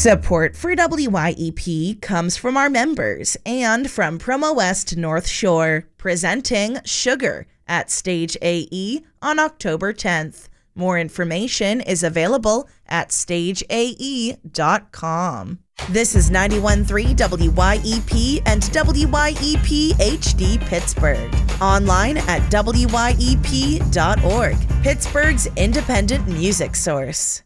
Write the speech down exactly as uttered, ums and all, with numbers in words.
Support for W Y E P comes from our members and from Promo West North Shore, presenting Sugar at Stage A E on October tenth. More information is available at stage a e dot com. This is ninety-one point three W Y E P and W Y E P H D Pittsburgh. Online at W Y E P dot org, Pittsburgh's independent music source.